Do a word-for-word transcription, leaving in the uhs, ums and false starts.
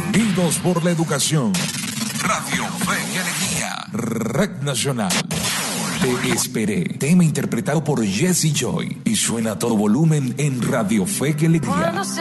Unidos por la educación. Radio Fe y Alegría. Red Nacional. Te esperé. Tema interpretado por Jesse Joy. Y suena a todo volumen en Radio Fe y Alegría.